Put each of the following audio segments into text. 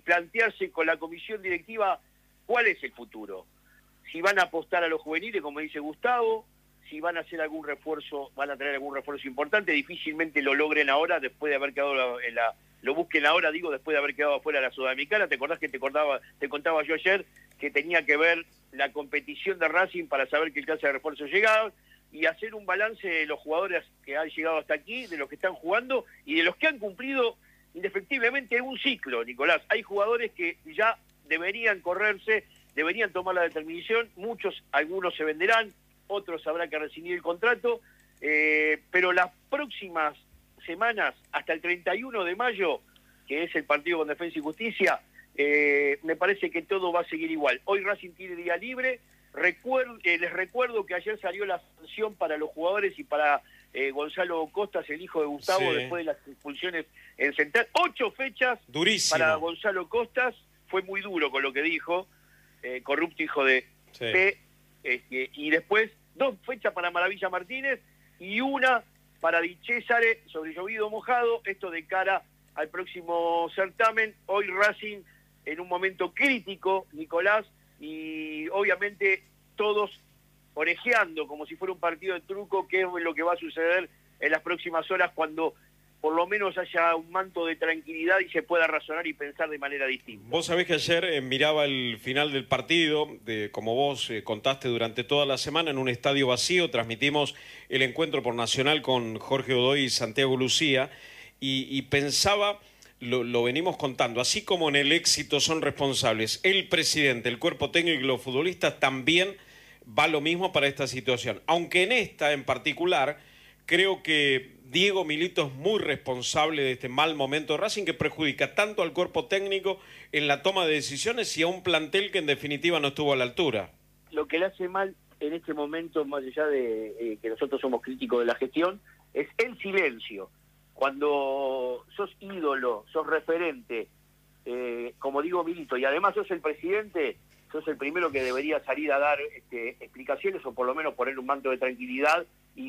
plantearse con la comisión directiva cuál es el futuro. Si van a apostar a los juveniles, como dice Gustavo, si van a hacer algún refuerzo, van a tener algún refuerzo importante, difícilmente lo logren ahora después de haber quedado lo busquen ahora, digo, después de haber quedado afuera de la Sudamericana. ¿Te acordás que te contaba yo ayer que tenía que ver la competición de Racing para saber qué clase de refuerzo llegaba y hacer un balance de los jugadores que han llegado hasta aquí, de los que están jugando y de los que han cumplido indefectiblemente un ciclo, Nicolás? Hay jugadores que ya deberían correrse, deberían tomar la determinación, algunos se venderán, otros habrá que rescindir el contrato, pero las próximas semanas, hasta el 31 de mayo, que es el partido con Defensa y Justicia, me parece que todo va a seguir igual. Hoy Racing tiene día libre. Les recuerdo que ayer salió la sanción para los jugadores y para Gonzalo Costas, el hijo de Gustavo, sí, después de las expulsiones en Central. 8 fechas durísimo para Gonzalo Costas. Fue muy duro con lo que dijo, corrupto hijo de sí. P. Y después 2 fechas para Maravilla Martínez y 1 para Di Cesare sobre llovido mojado. Esto de cara al próximo certamen. Hoy Racing en un momento crítico, Nicolás, y obviamente todos orejeando como si fuera un partido de truco qué es lo que va a suceder en las próximas horas cuando por lo menos haya un manto de tranquilidad y se pueda razonar y pensar de manera distinta. Vos sabés que ayer miraba el final del partido, como vos contaste durante toda la semana, en un estadio vacío. Transmitimos el encuentro por Nacional con Jorge Godoy y Santiago Lucía, y pensaba, lo venimos contando, así como en el éxito son responsables el presidente, el cuerpo técnico y los futbolistas, también va lo mismo para esta situación. Aunque en esta en particular, creo que Diego Milito es muy responsable de este mal momento de Racing, que perjudica tanto al cuerpo técnico en la toma de decisiones y a un plantel que en definitiva no estuvo a la altura. Lo que le hace mal en este momento, más allá de que nosotros somos críticos de la gestión, es el silencio. Cuando sos ídolo, sos referente, como digo Milito, y además sos el presidente, sos el primero que debería salir a dar explicaciones o por lo menos poner un manto de tranquilidad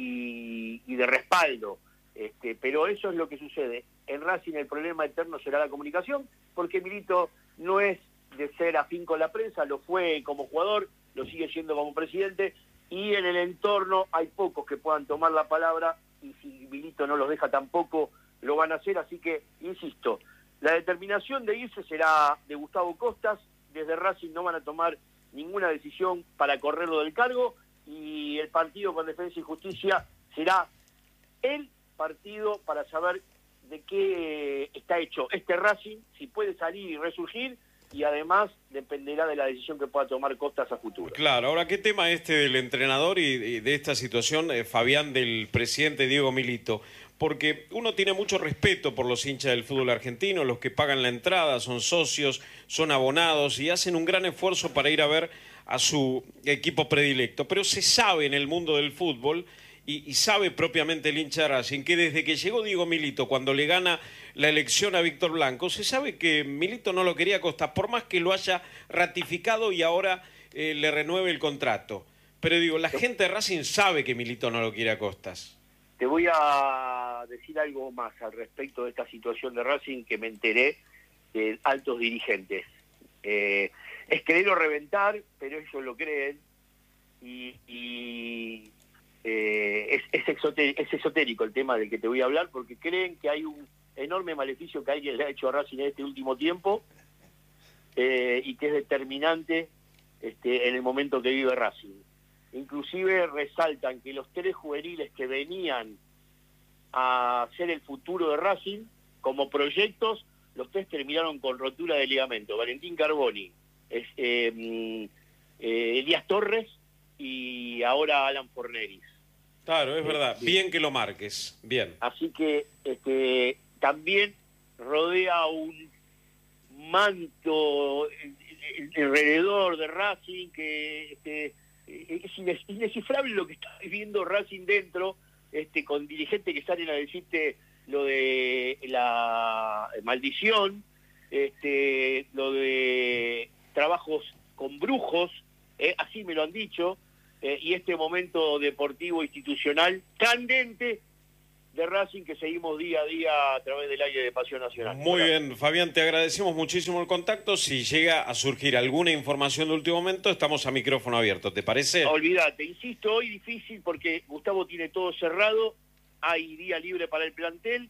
y de respaldo. Pero eso es lo que sucede. En Racing el problema eterno será la comunicación, porque Milito no es de ser afín con la prensa, lo fue como jugador, lo sigue siendo como presidente, y en el entorno hay pocos que puedan tomar la palabra, y si Milito no los deja tampoco lo van a hacer. Así que, insisto, la determinación de irse será de Gustavo Costas. Desde Racing no van a tomar ninguna decisión para correrlo del cargo, y el partido con Defensa y Justicia será el partido para saber de qué está hecho este Racing, si puede salir y resurgir, y además dependerá de la decisión que pueda tomar Costas a futuro. Claro, ahora, ¿qué tema del entrenador y de esta situación, Fabián, del presidente Diego Milito? Porque uno tiene mucho respeto por los hinchas del fútbol argentino, los que pagan la entrada, son socios, son abonados y hacen un gran esfuerzo para ir a ver a su equipo predilecto. Pero se sabe en el mundo del fútbol, y sabe propiamente el hincha de Racing, que desde que llegó Diego Milito, cuando le gana la elección a Víctor Blanco, se sabe que Milito no lo quería a Costas, por más que lo haya ratificado y ahora le renueve el contrato. Pero digo, la gente de Racing sabe que Milito no lo quiere a Costas. Te voy a decir algo más al respecto de esta situación de Racing que me enteré de altos dirigentes. Es quererlo reventar, pero ellos lo creen, es esotérico el tema del que te voy a hablar, porque creen que hay un enorme maleficio que alguien le ha hecho a Racing en este último tiempo, y que es determinante en el momento que vive Racing. Inclusive resaltan que los 3 juveniles que venían a ser el futuro de Racing como proyectos, los 3 terminaron con rotura de ligamento. Valentín Carboni, Elías Torres y ahora Alan Forneris. Claro, es verdad. Bien que lo marques. Bien. Así que también rodea un manto alrededor de Racing que es indescifrable lo que está viviendo Racing dentro, con dirigentes que salen a decirte lo de la maldición, lo de trabajos con brujos, así me lo han dicho, y este momento deportivo institucional candente de Racing que seguimos día a día a través del aire de Pasión Nacional. Muy bien, Fabián, te agradecemos muchísimo el contacto. Si llega a surgir alguna información de último momento, estamos a micrófono abierto, ¿te parece? Olvídate, insisto, hoy difícil porque Gustavo tiene todo cerrado, hay día libre para el plantel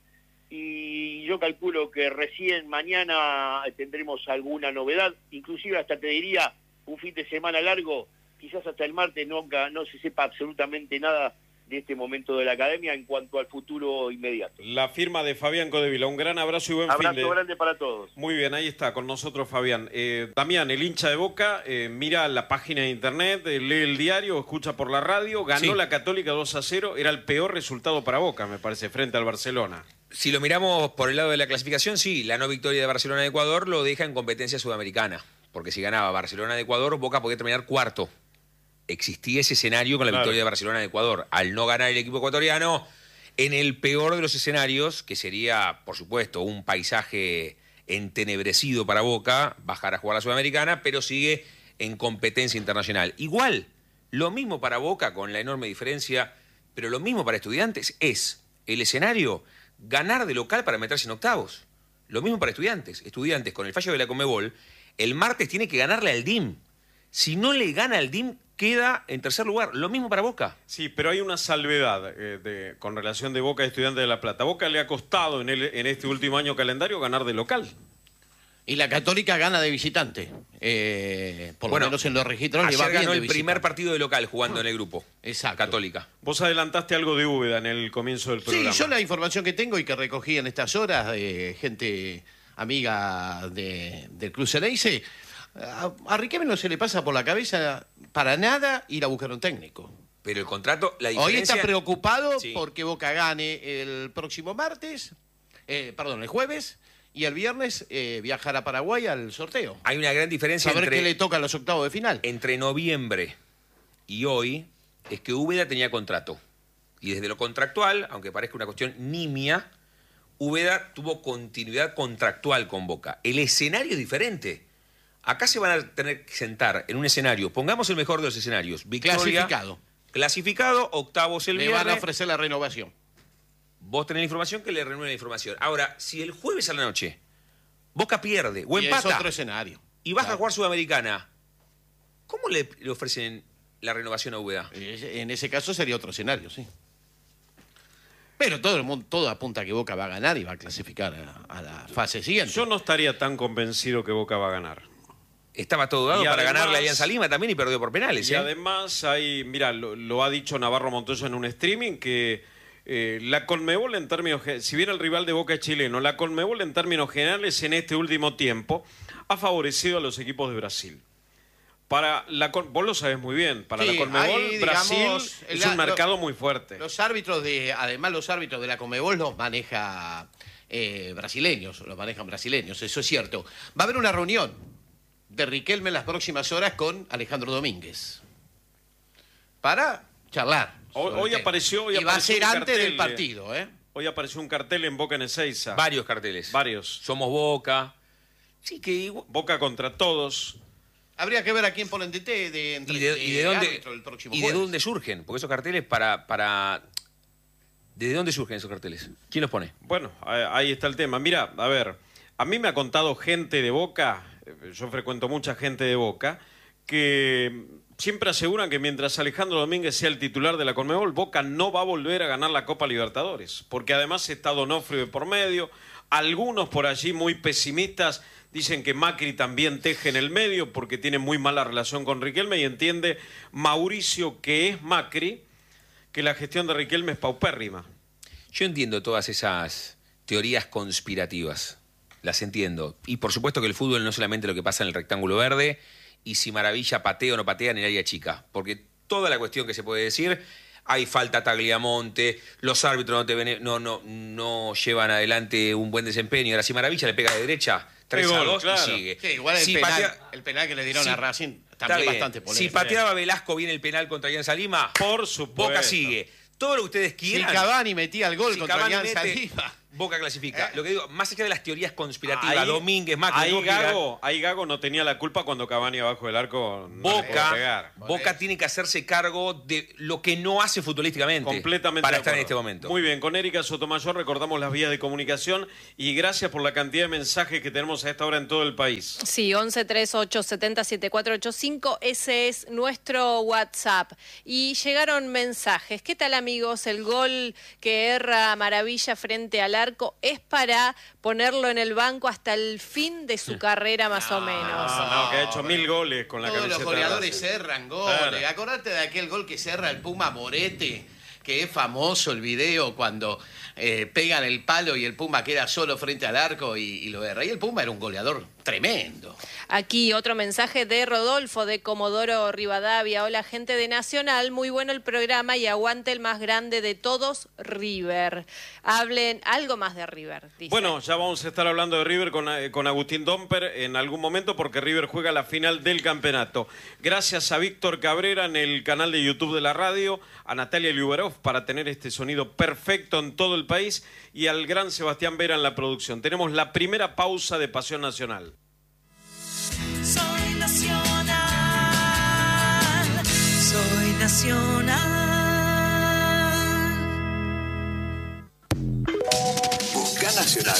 y yo calculo que recién mañana tendremos alguna novedad, inclusive hasta te diría un fin de semana largo, quizás hasta el martes no se sepa absolutamente nada de este momento de la academia en cuanto al futuro inmediato. La firma de Fabián Codevila, un gran abrazo y buen fin de... Abrazo grande para todos. Muy bien, ahí está con nosotros Fabián. Damián, el hincha de Boca, mira la página de internet, lee el diario, escucha por la radio, ganó la Católica 2-0, era el peor resultado para Boca, me parece, frente al Barcelona. Si lo miramos por el lado de la clasificación, sí, la no victoria de Barcelona de Ecuador lo deja en competencia sudamericana, porque si ganaba Barcelona de Ecuador, Boca podía terminar cuarto. Existía ese escenario con la victoria de Barcelona de Ecuador. Al no ganar el equipo ecuatoriano, en el peor de los escenarios, que sería, por supuesto, un paisaje entenebrecido para Boca, bajar a jugar a la Sudamericana, pero sigue en competencia internacional. Igual, lo mismo para Boca, con la enorme diferencia, pero lo mismo para Estudiantes, es el escenario ganar de local para meterse en octavos. Lo mismo para Estudiantes. Estudiantes, con el fallo de la Conmebol, el martes tiene que ganarle al DIM. Si no le gana al DIM, queda en tercer lugar. Lo mismo para Boca. Sí, pero hay una salvedad con relación de Boca y Estudiantes de La Plata. Boca le ha costado en este último año calendario ganar de local. Y la Católica gana de visitante. Por lo menos en los registros le va ayer bien ganó de el visitante. primer partido de local jugando en el grupo. Exacto. Católica. Vos adelantaste algo de Úbeda en el comienzo del programa. Sí, yo la información que tengo y que recogí en estas horas de gente amiga del Club Ceneice, a Riquelme no se le pasa por la cabeza para nada ir a buscar un técnico. Pero el contrato, la diferencia... Hoy está preocupado Sí. porque Boca gane el próximo el jueves, y el viernes viajar a Paraguay al sorteo. Hay una gran diferencia Saber qué le toca a los octavos de final. entre noviembre y hoy, es que Úbeda tenía contrato. Y desde lo contractual, aunque parezca una cuestión nimia, Úbeda tuvo continuidad contractual con Boca. El escenario es diferente. Acá se van a tener que sentar en un escenario, pongamos el mejor de los escenarios, victoria, clasificado, octavos el Le viernes. van a ofrecer la renovación. Vos tenés la información, que le renueven la información. Ahora, si el jueves a la noche Boca pierde o Y empata es otro escenario. y baja a jugar Sudamericana, ¿cómo le ofrecen la renovación a Úbeda? En ese caso sería otro escenario, sí. Pero todo apunta a que Boca va a ganar y va a clasificar a la fase siguiente. Yo no estaría tan convencido que Boca va a ganar. Estaba todo dado Y para además- ganarle a Alianza Lima también y perdió por penales. Y además hay, mira, lo ha dicho Navarro Montoya en un streaming, que la Conmebol en términos, si bien el rival de Boca es chileno, la Conmebol en términos generales en este último tiempo ha favorecido a los equipos de Brasil. Vos lo sabés muy bien, para Sí, la Conmebol, ahí, Brasil digamos, es un mercado muy fuerte. Además los árbitros de la Conmebol los maneja los manejan brasileños, eso es cierto. Va a haber una reunión de Riquelme en las próximas horas con Alejandro Domínguez para charlar. Hoy apareció y va a apareció ser un antes cartel, del partido, ¿eh? Hoy apareció un cartel en Boca en Ezeiza. Varios carteles. Varios. Somos Boca. Sí, que igual... Boca contra todos. Habría que ver a quién ponen de ¿Y de dónde, árbitro el próximo y de jueves. dónde surgen? Porque esos carteles ¿Desde dónde surgen esos carteles? ¿Quién los pone? Bueno, ahí está el tema. Mira, a ver, a mí me ha contado gente de Boca, yo frecuento mucha gente de Boca, que siempre aseguran que mientras Alejandro Domínguez sea el titular de la Conmebol, Boca no va a volver a ganar la Copa Libertadores, porque además está Donofrio de por medio, algunos por allí muy pesimistas dicen que Macri también teje en el medio porque tiene muy mala relación con Riquelme y entiende Mauricio, que es Macri, que la gestión de Riquelme es paupérrima. Yo entiendo todas esas teorías conspirativas, las entiendo. Y por supuesto que el fútbol no es solamente lo que pasa en el rectángulo verde y si Maravilla patea o no patea en el área chica, porque toda la cuestión que se puede decir, hay falta a Tagliamonte, los árbitros no llevan adelante un buen desempeño. Ahora si Maravilla le pega de derecha, 3-2 claro. y sigue. Sí, igual el penal que le dieron Sí, a Racing está también bien. bastante polémico. Si pateaba Velasco bien el penal contra Alianza Lima, Por supuesto. Boca sigue. Todo lo que ustedes Si quieran. Cavani metía el gol Si contra Cavani Alianza mete, Lima. Boca clasifica. Lo que digo, más allá de las teorías conspirativas, Domínguez, Macri... Ahí Gago no tenía la culpa cuando Cavani abajo del arco no Boca tiene que hacerse cargo de lo que no hace futbolísticamente. Completamente para estar en este momento. Muy bien, con Erika Sotomayor recordamos las vías de comunicación y gracias por la cantidad de mensajes que tenemos a esta hora en todo el país. Sí, 1138707485, ese es nuestro WhatsApp. Y llegaron mensajes. ¿Qué tal, amigos? El gol que erra Maravilla frente al arco es para ponerlo en el banco hasta el fin de su carrera, más o menos. No, que ha hecho 1000 goles con la Todos camiseta. los goleadores de erran goles. Claro. Acordate de aquel gol que cerra el Puma Morete, que es famoso el video cuando pegan el palo y el Puma queda solo frente al arco y lo erra. Y el Puma era un goleador tremendo. Aquí otro mensaje de Rodolfo de Comodoro Rivadavia. Hola, gente de Nacional, muy bueno el programa y aguante el más grande de todos, River. Hablen algo más de River, dice. Bueno, ya vamos a estar hablando de River con Agustín Domper en algún momento porque River juega la final del campeonato. Gracias a Víctor Cabrera en el canal de YouTube de la radio, a Natalia Liuberov para tener este sonido perfecto en todo el país y al gran Sebastián Vera en la producción. Tenemos la primera pausa de Pasión Nacional. Soy nacional, soy nacional. Busca Nacional.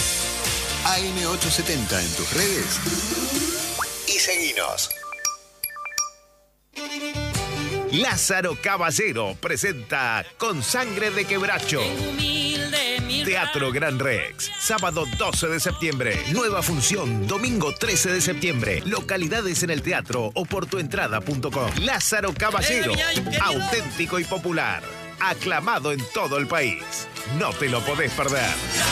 AM870 en tus redes y seguinos. Lázaro Caballero presenta Con Sangre de Quebracho. Teatro Gran Rex, sábado 12 de septiembre. Nueva función, domingo 13 de septiembre. Localidades en el teatro o por tuentrada.com. Lázaro Caballero, auténtico y popular. Aclamado en todo el país. No te lo podés perder.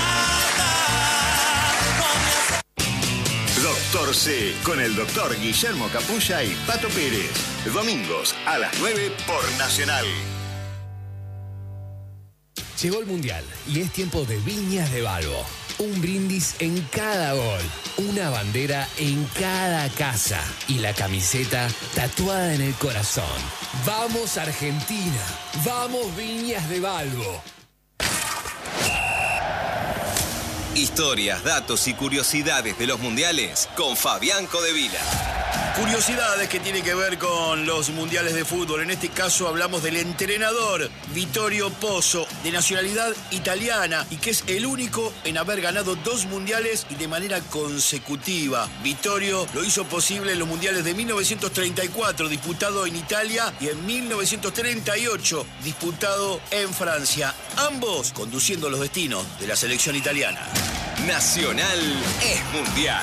Doctor C, con el doctor Guillermo Capulla y Pato Pérez. Domingos a las 9 por Nacional. Llegó el Mundial y es tiempo de Viñas de Balbo. Un brindis en cada gol, una bandera en cada casa y la camiseta tatuada en el corazón. ¡Vamos Argentina! ¡Vamos Viñas de Balbo! Historias, datos y curiosidades de los mundiales con Fabián Codevila. Curiosidades que tienen que ver con los mundiales de fútbol. En este caso hablamos del entrenador Vittorio Pozzo, de nacionalidad italiana y que es el único en haber ganado 2 mundiales y de manera consecutiva. Vittorio lo hizo posible en los mundiales de 1934, disputado en Italia, y en 1938, disputado en Francia. Ambos conduciendo los destinos de la selección italiana. Nacional es mundial.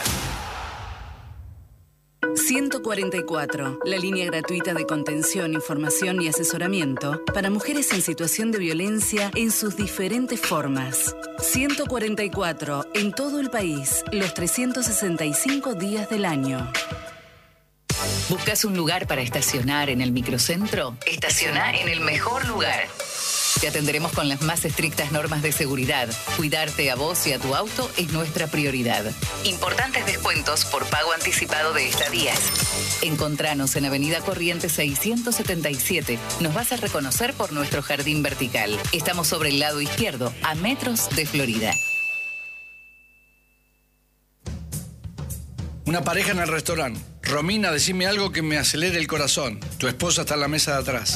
144, la línea gratuita de contención, información y asesoramiento para mujeres en situación de violencia en sus diferentes formas. 144, en todo el país, los 365 días del año. ¿Buscas un lugar para estacionar en el microcentro? Estaciona en el mejor lugar. Te atenderemos con las más estrictas normas de seguridad. Cuidarte a vos y a tu auto es nuestra prioridad. Importantes descuentos por pago anticipado de estadías. Encontranos en Avenida Corrientes 677. Nos vas a reconocer por nuestro jardín vertical. Estamos sobre el lado izquierdo, a metros de Florida. Una pareja en el restaurante. Romina, decime algo que me acelere el corazón. Tu esposa está en la mesa de atrás.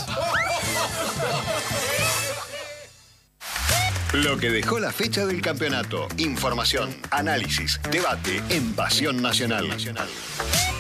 Lo que dejó la fecha del campeonato. Información, análisis, debate en Pasión Nacional.